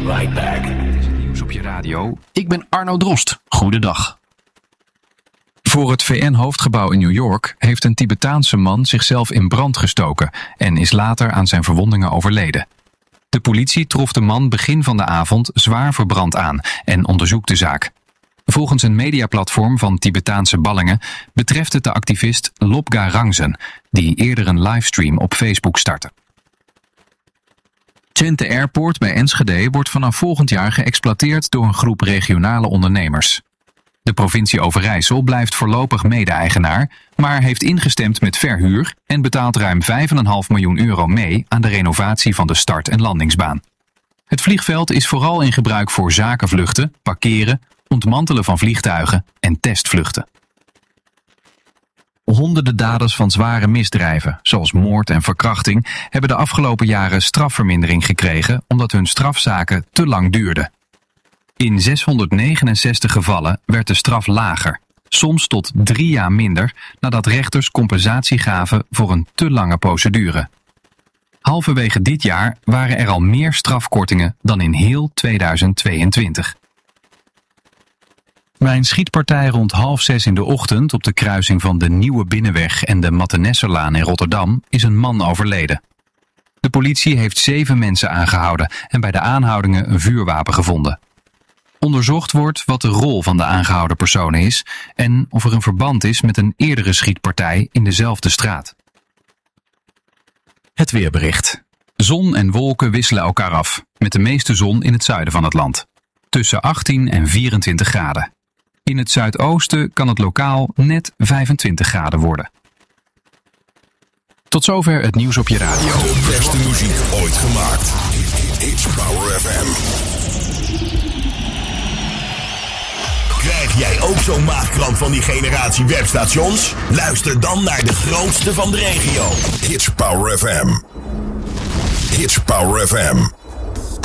right back. Dit is het nieuws op je radio. Ik ben Arno Drost. Goedendag. Voor het VN-hoofdgebouw in New York heeft een Tibetaanse man zichzelf in brand gestoken en is later aan zijn verwondingen overleden. De politie trof de man begin van de avond zwaar verbrand aan en onderzoekt de zaak. Volgens een mediaplatform van Tibetaanse ballingen betreft het de activist Lobga Rangsen, die eerder een livestream op Facebook startte. Twente Airport bij Enschede wordt vanaf volgend jaar geëxploiteerd door een groep regionale ondernemers. De provincie Overijssel blijft voorlopig mede-eigenaar, maar heeft ingestemd met verhuur en betaalt ruim €5,5 miljoen mee aan de renovatie van de start- en landingsbaan. Het vliegveld is vooral in gebruik voor zakenvluchten, parkeren, ontmantelen van vliegtuigen en testvluchten. Honderden daders van zware misdrijven, zoals moord en verkrachting, hebben de afgelopen jaren strafvermindering gekregen omdat hun strafzaken te lang duurden. In 669 gevallen werd de straf lager, soms tot 3 jaar minder, nadat rechters compensatie gaven voor een te lange procedure. Halverwege dit jaar waren er al meer strafkortingen dan in heel 2022. Bij een schietpartij rond 5:30 in de ochtend op de kruising van de Nieuwe Binnenweg en de Mattenesserlaan in Rotterdam is een man overleden. De politie heeft 7 mensen aangehouden en bij de aanhoudingen een vuurwapen gevonden. Onderzocht wordt wat de rol van de aangehouden personen is en of er een verband is met een eerdere schietpartij in dezelfde straat. Het weerbericht. Zon en wolken wisselen elkaar af, met de meeste zon in het zuiden van het land. Tussen 18 en 24 graden. In het zuidoosten kan het lokaal net 25 graden worden. Tot zover het nieuws op je radio. De beste muziek ooit gemaakt. It's Power FM. Krijg jij ook zo'n maagkramp van die generatie webstations? Luister dan naar de grootste van de regio. It's Power FM. It's Power FM.